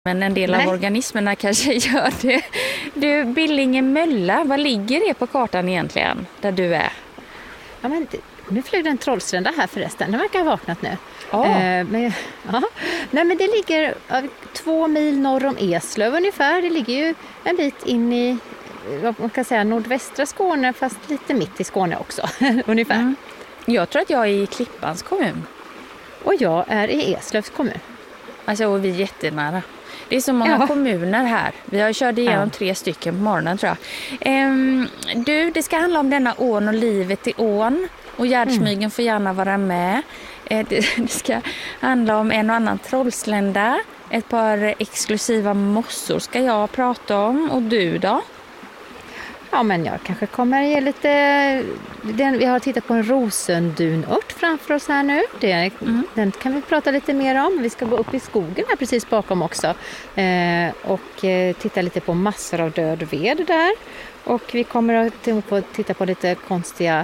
Men en del av organismerna kanske gör det. Du, Billingemölla, vad ligger det på kartan egentligen, där du är? Ja, men nu flyger en trollslända här förresten. Den verkar ha vaknat nu. Nej, men det ligger 2 mil norr om Eslöv ungefär. Det ligger ju en bit in i, vad man kan säga, nordvästra Skåne, fast lite mitt i Skåne också, ungefär. Mm. Jag tror att jag är i Klippans kommun. Och jag är i Eslövs kommun. Alltså, och vi är jättenära. Det är så många kommuner här. Vi har kört igenom 3 stycken på morgonen, tror jag. Du, det ska handla om denna ån och livet i ån. Och Gärdsmygen får gärna vara med. Det ska handla om en och annan trollslända. Ett par exklusiva mossor ska jag prata om. Och du då? Ja, men jag kanske kommer ge lite... Vi har tittat på en rosendunört framför oss här nu. Den kan vi prata lite mer om. Vi ska gå upp i skogen här precis bakom också. Och titta lite på massor av död ved där. Och vi kommer att titta på lite konstiga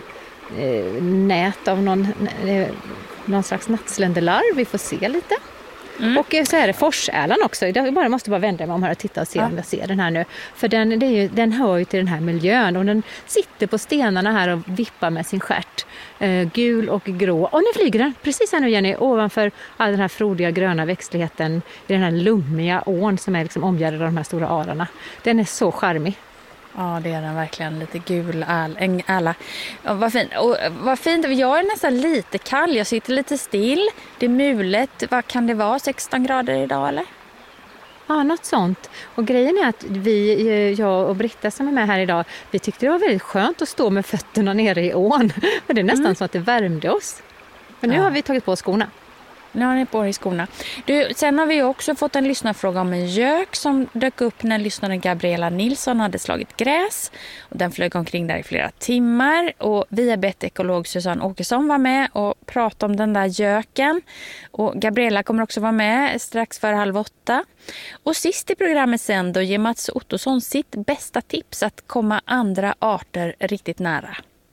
nät av någon slags nattsländelarv. Vi får se lite. Och så är det forsärlan också. Jag måste bara vända mig om här och titta och se om jag ser den här nu. För den hör ju till den här miljön. Och den sitter på stenarna här och vippar med sin stjärt. Gul och grå. Och nu flyger den. Precis här nu, Jenny. Ovanför all den här frodiga gröna växtligheten. I den här lummiga ån som är liksom omgärdad av de här stora ararna. Den är så charmig. Ja, det är den verkligen. Lite gul alla. Ja, vad fint. Jag är nästan lite kall. Jag sitter lite still. Det är mulet. Vad kan det vara? 16 grader idag, eller? Ja, något sånt. Och grejen är att jag och Britta som är med här idag, vi tyckte det var väldigt skönt att stå med fötterna nere i ån. Och det är nästan så att det värmde oss. Men nu har vi tagit på skorna. Nu har ni på er i skorna. Sen har vi också fått en lyssnarfråga om en gök som dök upp när lyssnaren Gabriella Nilsson hade slagit gräs. Och den flög omkring där i flera timmar. Och vi har bett ekolog Susanne Åkesson vara med och prata om den där göken. Och Gabriella kommer också vara med strax före 7:30. Och sist i programmet sen då ger Mats Ottosson sitt bästa tips att komma andra arter riktigt nära.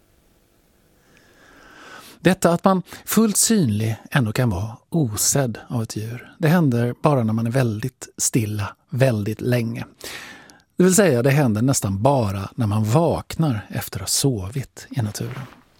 Detta att man fullt synlig ändå kan vara osedd av ett djur. Det händer bara när man är väldigt stilla, väldigt länge. Det vill säga, det händer nästan bara när man vaknar efter att ha sovit i naturen.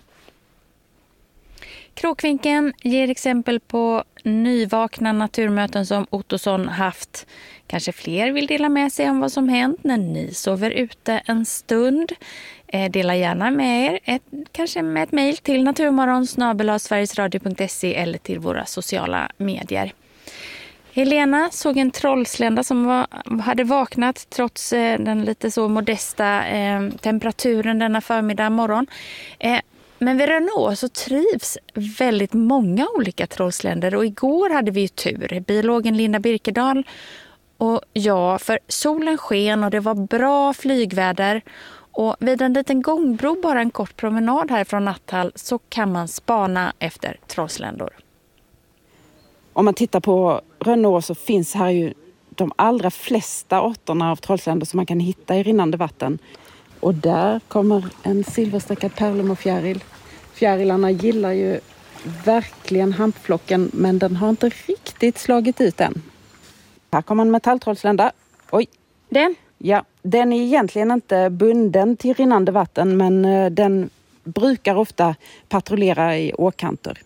Kråkvinkeln ger exempel på nyvakna naturmöten som Ottosson haft. Kanske fler vill dela med sig om vad som hänt när ni sover ute en stund. Dela gärna med er, kanske med ett mejl till naturmorgon@sverigesradio.se eller till våra sociala medier. Helena såg en trollslända som hade vaknat trots den lite så modesta temperaturen denna förmiddag morgon. Men vid Renault så trivs väldigt många olika trollsländer och igår hade vi ju tur. Biologen Linda Birkedal och jag, för solen sken och det var bra flygväder. Och vid en liten gångbro, bara en kort promenad härifrån Natthall, så kan man spana efter trollsländor. Om man tittar på Renault så finns här ju de allra flesta arterna av trollsländor som man kan hitta i rinnande vatten. Och där kommer en silverstreckad pärlemorfjäril. Fjärilarna gillar ju verkligen hampflocken, men den har inte riktigt slagit ut än. Här kommer en metalltrollslända. Oj! Den? Ja, den är egentligen inte bunden till rinnande vatten, men den brukar ofta patrullera i åkanter.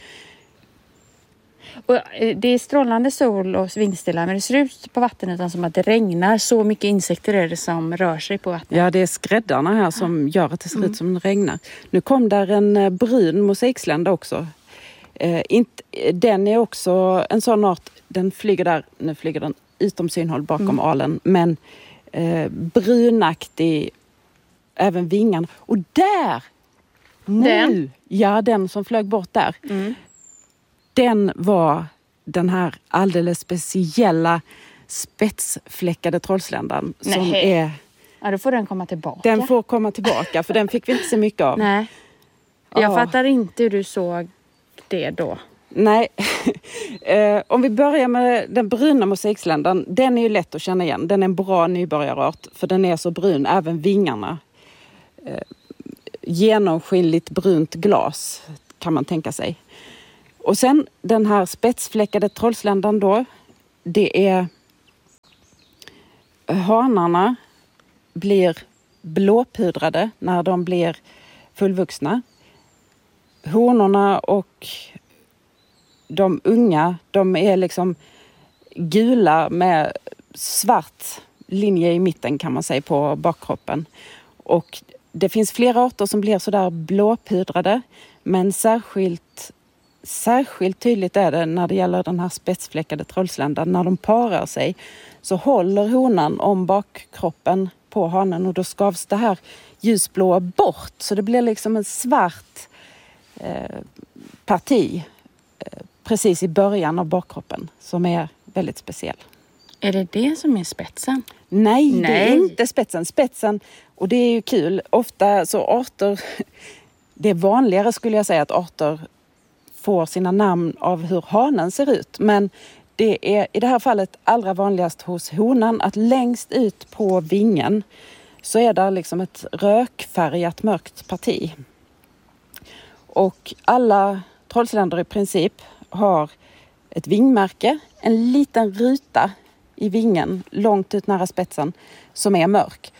Och det är strålande sol och vindstilla, men det ser ut på vattnet utan som att det regnar. Så mycket insekter är det som rör sig på vattnet. Ja, det är skräddarna här som gör att det ser ut som det regnar. Nu kom där en brun mosaikslända också. Den är också en sån art, den flyger där, nu flyger den utom synhåll bakom alen, men brunaktig, även vingarna. Och där! Nu! Ja, den som flög bort där. Den var den här alldeles speciella spetsfläckade trollsländan. Som är... Ja, då får den komma tillbaka. Den får komma tillbaka, för den fick vi inte så mycket av. Nej. Jag fattar inte hur du såg det då. Nej, om vi börjar med den bruna mosaiksländan, den är ju lätt att känna igen. Den är en bra nybörjarart, för den är så brun, även vingarna. Genomskinligt brunt glas kan man tänka sig. Och sen den här spetsfläckade trollsländan då, det är hanarna blir blåpudrade när de blir fullvuxna. Honorna och de unga, de är liksom gula med svart linje i mitten kan man säga på bakkroppen. Och det finns flera arter som blir sådär blåpudrade, men särskilt tydligt är det när det gäller den här spetsfläckade trollsländan. När de parar sig så håller honan om bakkroppen på hanen och då skavs det här ljusblåa bort. Så det blir liksom en svart parti precis i början av bakkroppen som är väldigt speciell. Är det som är spetsen? Nej, det är inte spetsen. Spetsen, och det är ju kul, ofta så arter, det är vanligare skulle jag säga att arter får sina namn av hur hanen ser ut. Men det är i det här fallet allra vanligast hos honan att längst ut på vingen så är det liksom ett rökfärgat mörkt parti. Och alla trollsländor i princip har ett vingmärke, en liten ruta i vingen långt ut nära spetsen som är mörk.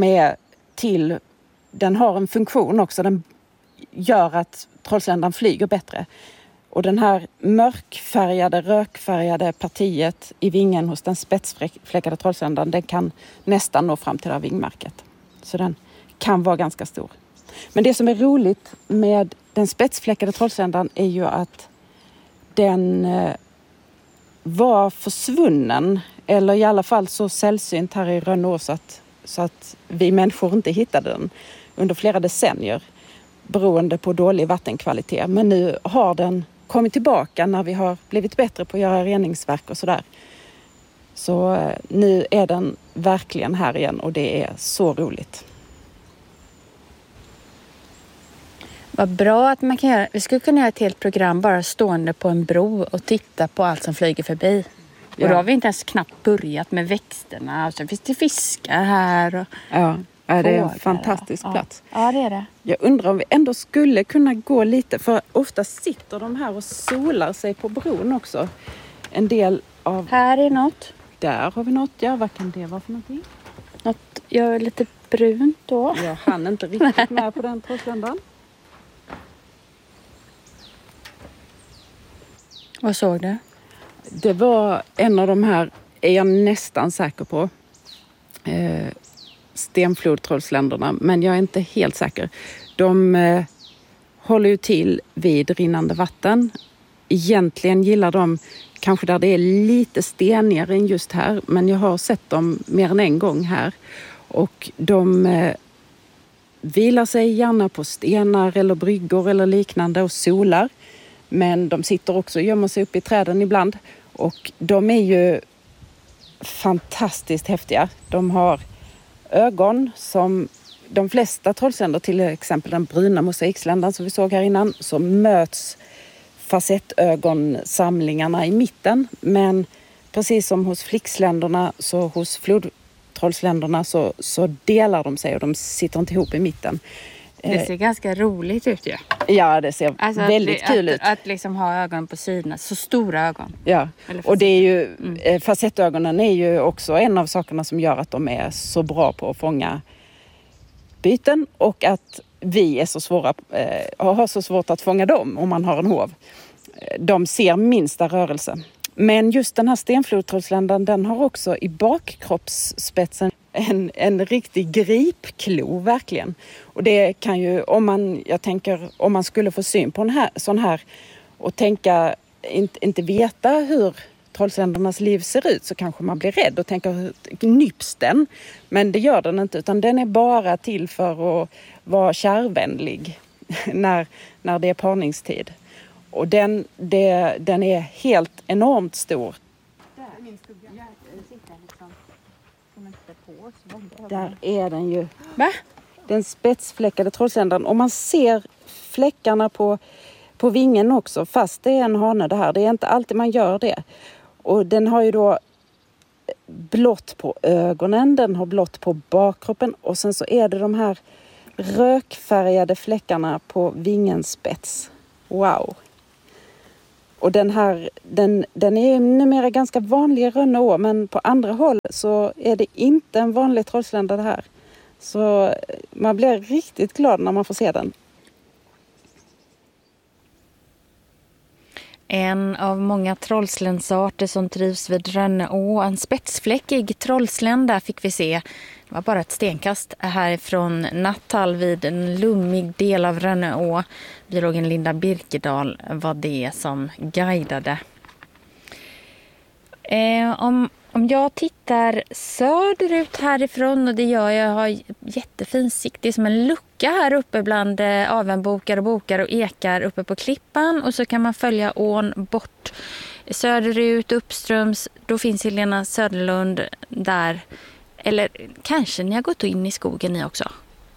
Den har en funktion också, den gör att trollsländan flyger bättre. Och den här rökfärgade partiet i vingen hos den spetsfläckade trollsländan, den kan nästan nå fram till det här vingmärket. Så den kan vara ganska stor. Men det som är roligt med den spetsfläckade trollsländan är ju att den var försvunnen, eller i alla fall så sällsynt här i Rönnås så att vi människor inte hittade den under flera decennier beroende på dålig vattenkvalitet. Men nu har den kommit tillbaka när vi har blivit bättre på att göra reningsverk och sådär. Så nu är den verkligen här igen och det är så roligt. Vad bra att man kan göra. Vi skulle kunna göra ett helt program bara stående på en bro och titta på allt som flyger förbi. Ja. Och då har vi inte ens knappt börjat med växterna. Och så finns det fiskar här. Och ja, det är en fantastisk plats. Ja, det är det. Jag undrar om vi ändå skulle kunna gå lite. För ofta sitter de här och solar sig på bron också. En del av... Här är något. Där har vi något. Ja, vad kan det vara för någonting? Något gör lite brunt då. Jag hann inte riktigt med på den trollsländan. Vad såg du? Det var en av de här, är jag nästan säker på, stenflodtrollsländerna. Men jag är inte helt säker. De håller ju till vid rinnande vatten. Egentligen gillar de kanske där det är lite stenigare än just här. Men jag har sett dem mer än en gång här. Och de vilar sig gärna på stenar eller bryggor eller liknande och solar. Men de sitter också och gömmer sig upp i träden ibland. Och de är ju fantastiskt häftiga. De har ögon som de flesta trollsländor, till exempel den bruna mosaiksländan som vi såg här innan, så möts facettögonsamlingarna i mitten. Men precis som hos flicksländerna så hos flodtrollsländerna så delar de sig och de sitter inte ihop i mitten. Det ser ganska roligt ut ju. Ja, det ser väldigt kul ut. Att liksom ha ögon på sidorna, så stora ögon. Ja, och det är ju, facettögonen är ju också en av sakerna som gör att de är så bra på att fånga byten och att vi är så svåra, har så svårt att fånga dem om man har en hov. De ser minsta rörelse. Men just den här stenflodtrollsländan, den har också i bakkroppsspetsen en riktig gripklo verkligen. Och det kan ju, om man skulle få syn på en sån här och tänka, inte veta hur trollsländernas liv ser ut, så kanske man blir rädd och tänker, nyps den? Men det gör den inte, utan den är bara till för att vara kärvänlig när det är parningstid. Och den är helt enormt stor. Där är den ju. Va? Den spetsfläckade trollsländan. Och man ser fläckarna på vingen också. Fast det är en hane det här. Det är inte alltid man gör det. Och den har ju då blått på ögonen. Den har blått på bakkroppen. Och sen så är det de här rökfärgade fläckarna på vingens spets. Wow. Och den är numera ganska vanlig i Rönneå, men på andra håll så är det inte en vanlig trollslända det här. Så man blir riktigt glad när man får se den. En av många trollslänsarter som trivs vid Rönneå, en spetsfläckig trollslända fick vi se. Det var bara ett stenkast härifrån Nattall vid en lummig del av Rönneå. Biologen Linda Birkedal var det som guidade. Om jag tittar söderut härifrån, och det gör jag har jättefin sikt. Det är som en lucka här uppe bland avenbokar och bokar och ekar uppe på klippan. Och så kan man följa ån bort söderut, uppströms. Då finns Helena Söderlund där. Eller kanske ni har gått in i skogen ni också?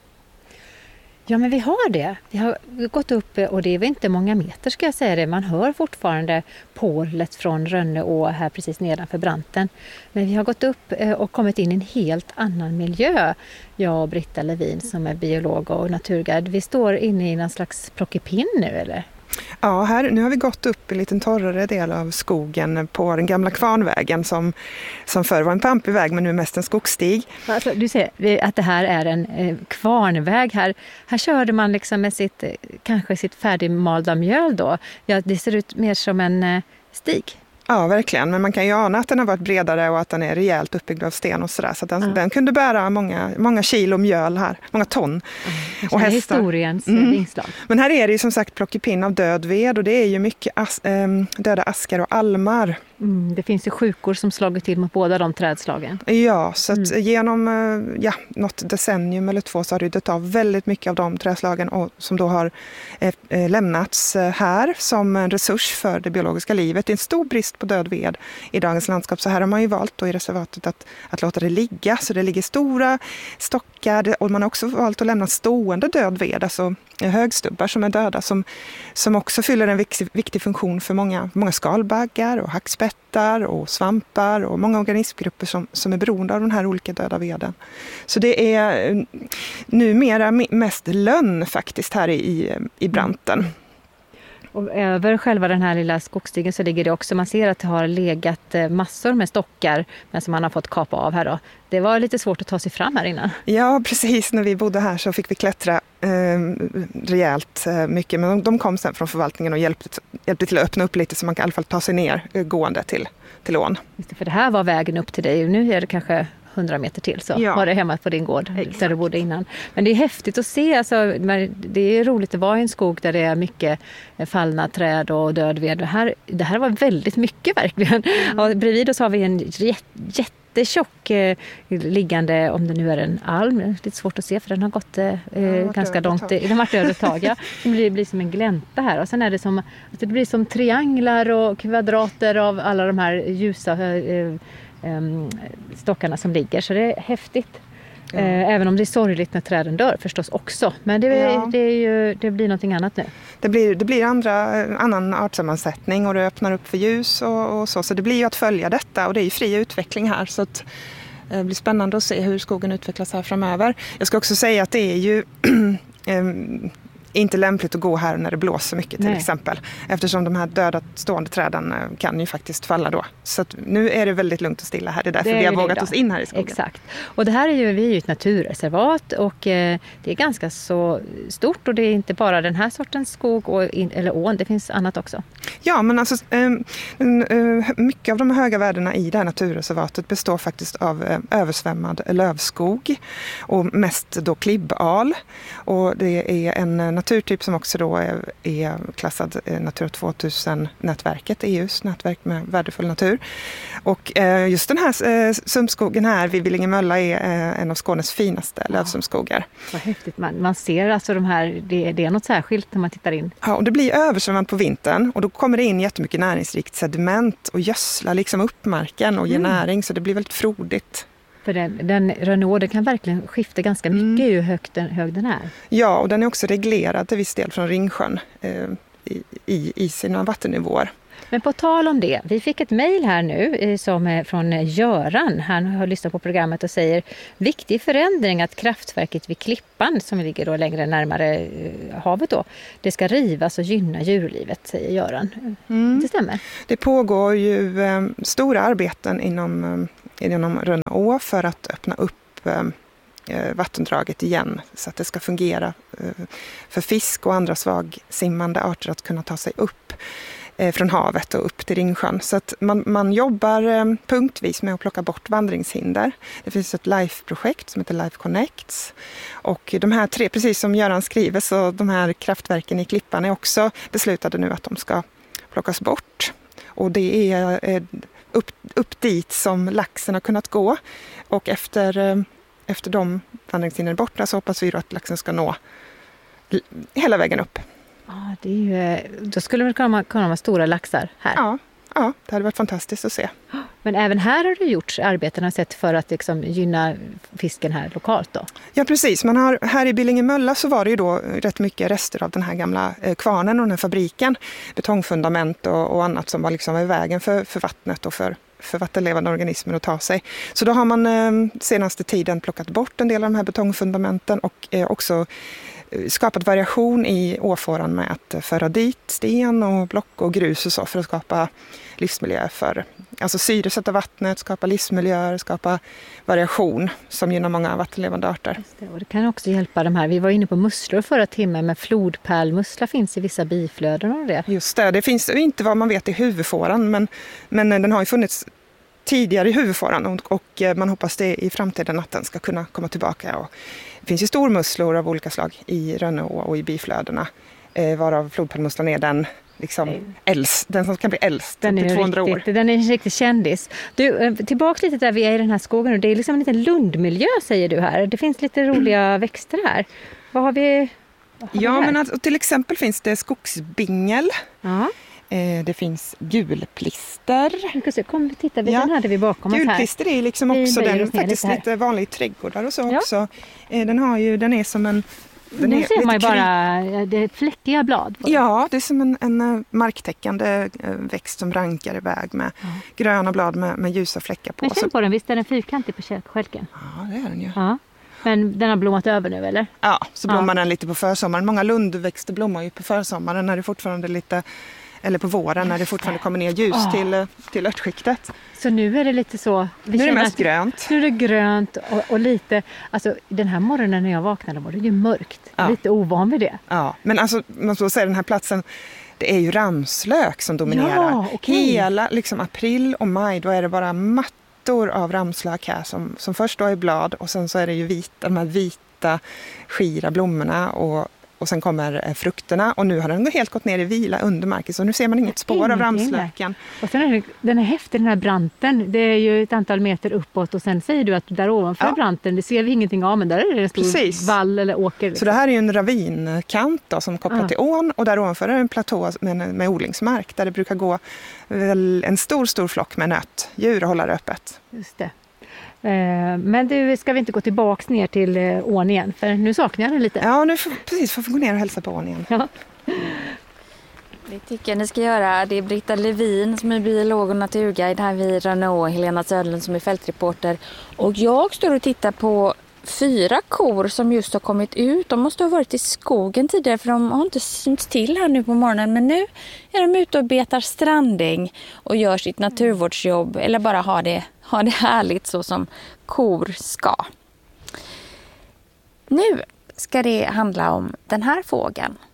Ja, men vi har det. Vi har gått upp, och det är väl inte många meter ska jag säga det. Man hör fortfarande porlet från Rönneå här precis nedanför branten. Men vi har gått upp och kommit in i en helt annan miljö. Jag och Britta Levin som är biolog och naturguide. Vi står inne i någon slags plockepinn nu, eller? Ja, nu har vi gått upp i en liten torrare del av skogen på den gamla kvarnvägen som förr var en pampig väg men nu är mest en skogsstig. Alltså, du ser att det här är en kvarnväg. Här körde man liksom med kanske sitt färdigmalda mjöl då. Ja, det ser ut mer som en stig. Ja, verkligen. Men man kan ju ana att den har varit bredare och att den är rejält uppbyggd av sten och sådär. Så den kunde bära många kilo mjöl här, många ton. Och hästar. Historiens inslag. Men här är det ju som sagt plockepinn av död ved och det är ju mycket döda askar och almar. Det finns ju sjukor som slagit till mot båda de trädslagen. Ja, så att genom något decennium eller 2 så har ryddat av väldigt mycket av de trädslagen och som då har lämnats här som en resurs för det biologiska livet. Det är en stor brist på död ved i dagens landskap, så här har man ju valt då i reservatet att låta det ligga. Så det ligger stora stockar och man har också valt att lämna stående död ved, alltså högstubbar som är döda som också fyller en viktig funktion för många skalbaggar och hackspettar och svampar och många organismgrupper som är beroende av den här olika döda veden. Så det är numera mest lönn faktiskt här i branten. Och över själva den här lilla skogsstigen så ligger det också, man ser att det har legat massor med stockar men som man har fått kapa av här då. Det var lite svårt att ta sig fram här innan. Ja, precis. När vi bodde här så fick vi klättra rejält mycket. Men de kom sen från förvaltningen och hjälpte till att öppna upp lite så man kan i alla fall ta sig ner gående till ån. Just det, för det här var vägen upp till dig och nu är det kanske 100 meter till så var det hemma på din gård. Exakt. Där du bodde innan. Men det är häftigt att se, alltså, det är roligt att vara i en skog där det är mycket fallna träd och död ved. Det här var väldigt mycket verkligen. Och bredvid oss har vi en jättetjock liggande, om det nu är en alm, det är lite svårt att se för den har gått ganska långt, den har varit död ett tag. Ja. Det blir som en glänta här och sen är det som att det blir som trianglar och kvadrater av alla de här ljusa stockarna som ligger, så det är häftigt. Även om det är sorgligt när träden dör förstås också. Men det blir någonting annat nu. Det blir annan artsammansättning och det öppnar upp för ljus och så. Så det blir ju att följa detta och det är ju fri utveckling här. Så att det blir spännande att se hur skogen utvecklas här framöver. Jag ska också säga att det är ju inte lämpligt att gå här när det blåser mycket till exempel. Eftersom de här döda stående träden kan ju faktiskt falla då. Så att nu är det väldigt lugnt och stilla här. Det är därför vi har vågat oss in här i skogen. Exakt. Och det här är vi är ju ett naturreservat och det är ganska så stort och det är inte bara den här sortens skog eller ån, det finns annat också. Ja, men alltså mycket av de höga värdena i det här naturreservatet består faktiskt av översvämmad lövskog och mest då klibbal. Och det är en naturtyp som också då är klassad Natura 2000-nätverket, EUs nätverk med värdefull natur. Och just den här sumpskogen här vid Villingemölla är en av Skånes finaste lövsumpskogar. Vad häftigt, man ser alltså de här, det är något särskilt när man tittar in. Ja, och det blir översvämmat på vintern och då kommer det in jättemycket näringsrikt sediment och gödsla liksom upp marken och ge näring, så det blir väldigt frodigt. För den Rönneå, den kan verkligen skifta ganska mycket hur hög den är. Ja, och den är också reglerad till viss del från Ringsjön i sina vattennivåer. Men på tal om det, vi fick ett mejl här nu som är från Göran. Han har lyssnat på programmet och säger viktig förändring att kraftverket vid Klippan som ligger då längre närmare havet då, det ska rivas och gynna djurlivet, säger Göran. Det stämmer. Det pågår ju stora arbeten inom Rönneå för att öppna upp vattendraget igen så att det ska fungera för fisk och andra svagsimmande arter att kunna ta sig upp från havet och upp till Ringsjön. Så att man jobbar punktvis med att plocka bort vandringshinder. Det finns ett LIFE-projekt som heter Life Connects. Och de här 3, precis som Göran skriver, så de här kraftverken i Klippan är också beslutade nu att de ska plockas bort. Och det är upp dit som laxen har kunnat gå. Och efter de vandringshindren borta så hoppas vi då att laxen ska nå hela vägen upp. Ja, det är ju, då skulle det kunna vara stora laxar här. Ja, det hade varit fantastiskt att se. Men även här har det gjorts arbeten sett för att liksom gynna fisken här lokalt då? Ja, precis. Här i Billingemölla så var det ju då rätt mycket rester av den här gamla kvarnen och den här fabriken. Betongfundament och annat som var liksom i vägen för vattnet och för vattenlevande organismer att ta sig. Så då har man senaste tiden plockat bort en del av de här betongfundamenten och också skapat variation i åfåran med att föra dit sten och block och grus och så för att skapa livsmiljö alltså syresätta vattnet, skapa livsmiljöer, skapa variation som gynnar många vattenlevande arter. Just det, och det kan också hjälpa de här. Vi var inne på musslor förra timmen, men flodpärlmussla finns i vissa biflöden och det. Just det finns inte vad man vet i huvudfåran men den har ju funnits tidigare i huvudfåran och man hoppas det i framtiden att den ska kunna komma tillbaka. Och det finns ju stormusslor av olika slag i Rönneå och i biflödena, varav flodpärlmusslan är den den som kan bli äldst, den är 200 år. Den är en riktig kändis. Du, tillbaka lite där vi är i den här skogen. Det är liksom en liten lundmiljö, säger du här. Det finns lite roliga växter här. Vad har vi? Men alltså, till exempel finns det skogsbingel. Ja. Det finns gulplister. Kom vi titta, den hade vi bakom oss här. Gulplister är liksom också den faktiskt lite vanlig i trädgårdar och så också. Den är som en... Nu ser man ju bara det är fläckiga blad. Ja, det är som en marktäckande växt som rankar iväg med gröna blad med ljusa fläckar på. Men känn på den, visst är den fyrkantig på skälken? Ja, det är den ju. Ja. Men den har blommat över nu, eller? Ja, så blommar den lite på försommaren. Många lundväxter blommar ju på försommaren när det fortfarande lite... Eller på våren när det fortfarande kommer ner ljus till örtskiktet. Så nu är det lite så... Nu är det mest grönt. Nu är det grönt och lite... Alltså den här morgonen när jag vaknade var det ju mörkt. Ja. Lite ovan vid det. Ja, men alltså man får säga den här platsen... Det är ju ramslök som dominerar. Ja, okay. Hela liksom april och maj, då är det bara mattor av ramslök här som först då är blad och sen så är det ju de här vita skira blommorna och sen kommer frukterna och nu har den helt gått ner i vila under marken så nu ser man inget spår av ramslöken. Och sen är den är häftig, den här branten. Det är ju ett antal meter uppåt och sen säger du att där ovanför branten, det ser vi ingenting av men där är det en stor vall eller åker. Liksom. Så det här är ju en ravinkant då, som kopplar till ån och där ovanför är en platå med odlingsmark där det brukar gå väl en stor flock med nötdjur och hålla det öppet. Just det. Men du, ska vi inte gå tillbaks ner till ån igen? För nu saknar jag den lite. Ja, nu får vi gå ner och hälsa på ån igen. Ja. Det tycker jag ni ska göra. Det är Britta Levin som är biolog och naturguide här vid Rönneå, Helena Söderlund som är fältreporter. Och jag står och tittar på 4 kor som just har kommit ut. De måste ha varit i skogen tidigare för de har inte synts till här nu på morgonen. Men nu är de ute och betar strandäng och gör sitt naturvårdsjobb eller bara ha det härligt så som kor ska. Nu ska det handla om den här fågeln.